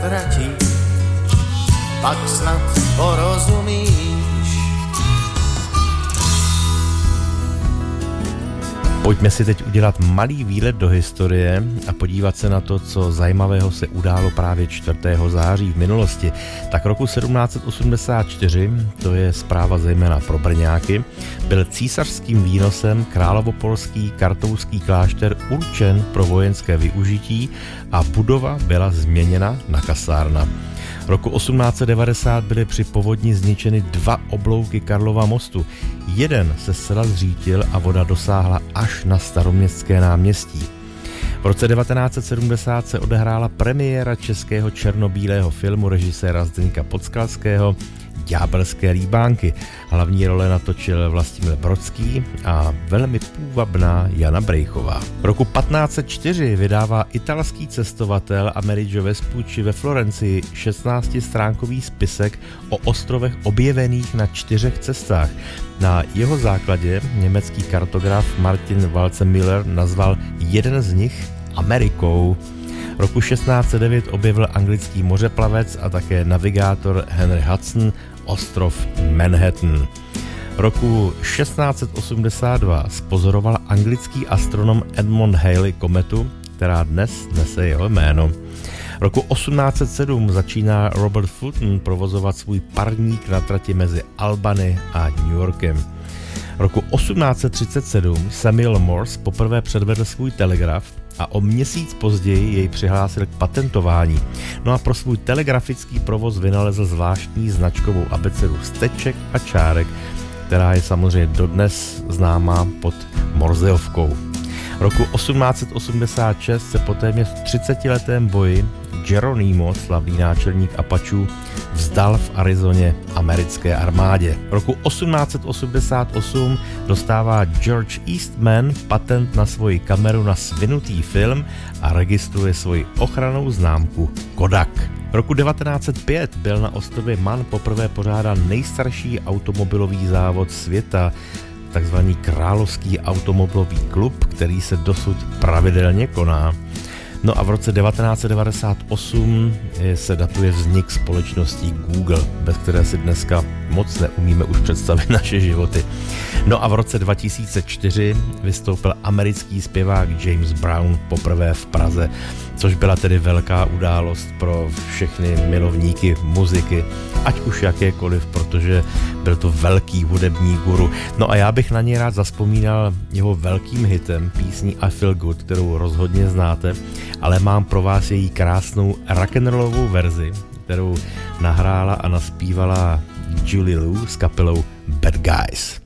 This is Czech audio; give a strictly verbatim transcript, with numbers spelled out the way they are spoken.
zavratí, pak snad porozumíš. Pojďme si teď udělat malý výlet do historie a podívat se na to, co zajímavého se událo právě čtvrtého září v minulosti. Tak roku sedmnáct osmdesát čtyři, to je zpráva zejména pro Brňáky, byl císařským výnosem královopolský kartouský klášter určen pro vojenské využití a budova byla změněna na kasárna. Roku osmnáct devadesát byly při povodni zničeny dva oblouky Karlova mostu. Jeden se zcela zřítil a voda dosáhla až na Staroměstské náměstí. V roce devatenáct sedmdesát se odehrála premiéra českého černobílého filmu režiséra Zdeňka Podskalského Ďábelské líbánky. Hlavní role natočil Vlastimil Brodský a velmi půvabná Jana Brejchová. Roku patnáct set čtyři vydává italský cestovatel Amerigo Vespucci ve Florencii šestnáctistránkový spisek o ostrovech objevených na čtyřech cestách. Na jeho základě německý kartograf Martin Walzemüller nazval jeden z nich Amerikou. Roku šestnáct set devět objevil anglický mořeplavec a také navigátor Henry Hudson ostrov Manhattan. Roku šestnáct set osmdesát dva spozoroval anglický astronom Edmund Halley kometu, která dnes nese jeho jméno. Roku osmnáct set sedm začíná Robert Fulton provozovat svůj parník na trati mezi Albany a New Yorkem. Roku osmnáct set třicet sedm Samuel Morse poprvé předvedl svůj telegraf a o měsíc později jej přihlásil k patentování. No a pro svůj telegrafický provoz vynalezl zvláštní značkovou abecedu steček a čárek, která je samozřejmě dodnes známá pod Morseovkou. Roku osmnáct set osmdesát šest se po téměř třicetiletém boji Geronimo, slavný náčelník Apačů, vzdal v Arizoně americké armádě. Roku osmnáct set osmdesát osm dostává George Eastman patent na svoji kameru na svinutý film a registruje svoji ochrannou známku Kodak. Roku devatenáct set pět byl na ostrově Man poprvé pořádán nejstarší automobilový závod světa, takzvaný Královský automobilový klub, který se dosud pravidelně koná. No a v roce devatenáct set devadesát osm se datuje vznik společnosti Google, bez které si dneska moc neumíme už představit naše životy. No a v roce dva tisíce čtyři vystoupil americký zpěvák James Brown poprvé v Praze, což byla tedy velká událost pro všechny milovníky muziky, ať už jakékoliv, protože byl to velký hudební guru. No a já bych na něj rád zazpomínal jeho velkým hitem, písní I Feel Good, kterou rozhodně znáte, ale mám pro vás její krásnou rock'n'rollovou verzi, kterou nahrála a naspívala Julie Lou s kapelou Bad Guys.